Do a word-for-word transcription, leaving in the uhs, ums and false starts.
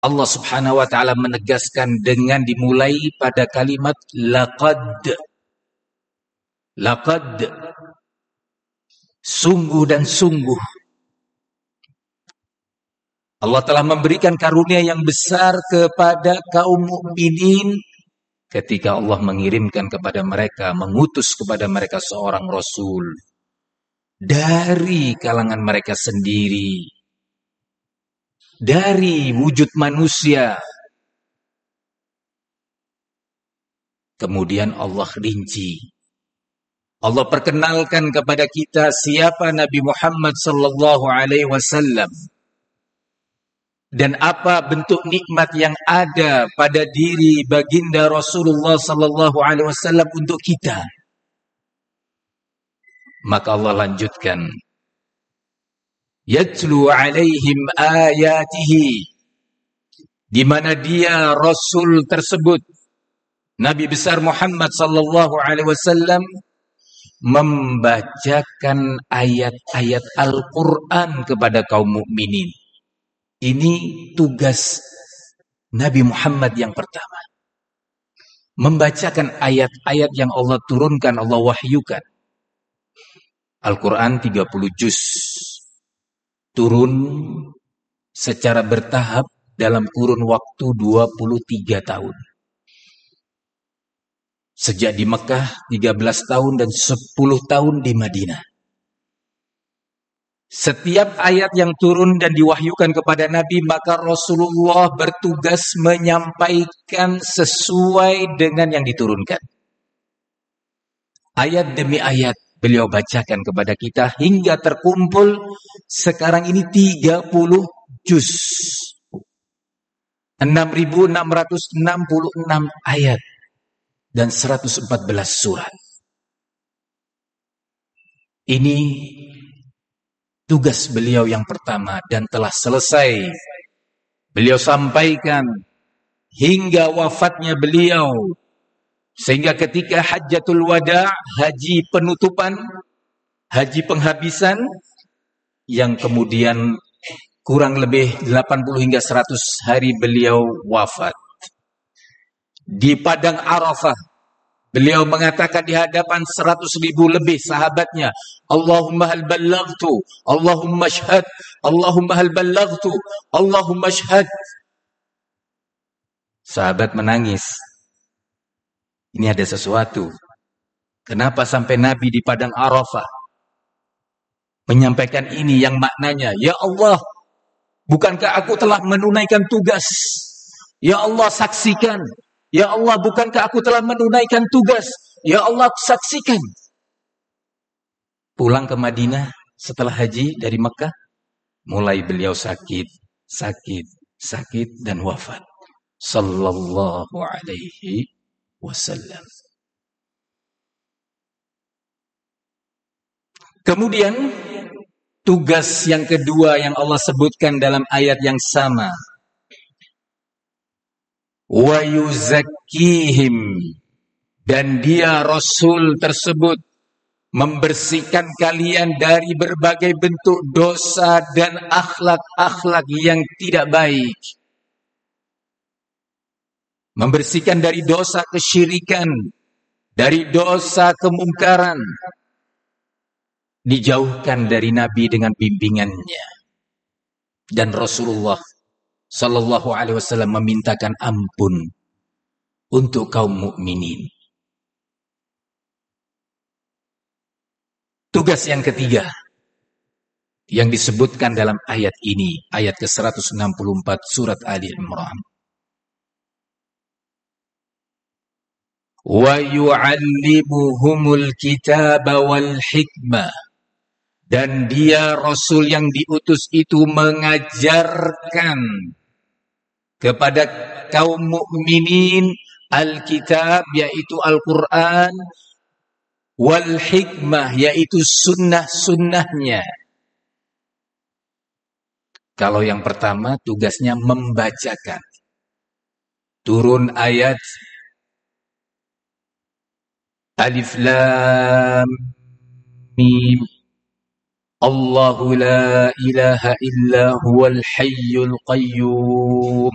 Allah Subhanahu wa taala menegaskan dengan dimulai pada kalimat laqad. Laqad, sungguh dan sungguh. Allah telah memberikan karunia yang besar kepada kaum mukminin ketika Allah mengirimkan kepada mereka, mengutus kepada mereka seorang rasul dari kalangan mereka sendiri, dari wujud manusia. Kemudian Allah rinci. Allah perkenalkan kepada kita siapa Nabi Muhammad sallallahu alaihi wasallam dan apa bentuk nikmat yang ada pada diri baginda Rasulullah sallallahu alaihi wasallam untuk kita. Maka Allah lanjutkan, yatlu alaihim ayatihi, di mana dia Rasul tersebut, Nabi besar Muhammad sallallahu alaihi wasallam, membacakan ayat-ayat Al-Quran kepada kaum mukminin. Ini tugas Nabi Muhammad yang pertama. Membacakan ayat-ayat yang Allah turunkan, Allah wahyukan. Al-Quran tiga puluh juz. Turun secara bertahap dalam kurun waktu dua puluh tiga tahun. Sejak di Mekah tiga belas tahun dan sepuluh tahun di Madinah. Setiap ayat yang turun dan diwahyukan kepada Nabi, maka Rasulullah bertugas menyampaikan sesuai dengan yang diturunkan. Ayat demi ayat beliau bacakan kepada kita hingga terkumpul sekarang ini tiga puluh juz. enam ribu enam ratus enam puluh enam ayat. Dan seratus empat belas surat. Ini tugas beliau yang pertama dan telah selesai. Beliau sampaikan hingga wafatnya beliau. Sehingga ketika Hajjatul Wada, haji penutupan, haji penghabisan, yang kemudian kurang lebih delapan puluh hingga seratus hari beliau wafat. Di Padang Arafah, beliau mengatakan di hadapan seratus ribu lebih sahabatnya, Allahumma hal ballaghtu, Allahumma syhad, Allahumma hal ballaghtu, Allahumma syhad. Sahabat menangis. Ini ada sesuatu. Kenapa sampai Nabi di Padang Arafah menyampaikan ini yang maknanya, ya Allah, bukankah aku telah menunaikan tugas? Ya Allah, saksikan. Ya Allah, bukankah aku telah menunaikan tugas? Ya Allah, saksikan. Pulang ke Madinah setelah haji dari Mekah, mulai beliau sakit, sakit, sakit dan wafat. Sallallahu alaihi wasallam. Kemudian tugas yang kedua yang Allah sebutkan dalam ayat yang sama, wa yuzakkihim, dan dia Rasul tersebut membersihkan kalian dari berbagai bentuk dosa dan akhlak-akhlak yang tidak baik. Membersihkan dari dosa kesyirikan, dari dosa kemungkaran. Dijauhkan dari Nabi dengan bimbingannya. Dan Rasulullah Sallallahu alaihi wasallam memintakan ampun untuk kaum mukminin. Tugas yang ketiga yang disebutkan dalam ayat ini, ayat ke seratus enam puluh empat surat Ali Imran. Wa yu'allimuhumul kitaba wal hikmah, dan dia Rasul yang diutus itu mengajarkan kepada kaum mukminin Alkitab, yaitu Al-Quran, wal hikmah, yaitu sunnah-sunnahnya. Kalau yang pertama tugasnya membacakan. Turun ayat Alif Lam Mim, Allahu la ilaha illa huwal hayyul qayyum.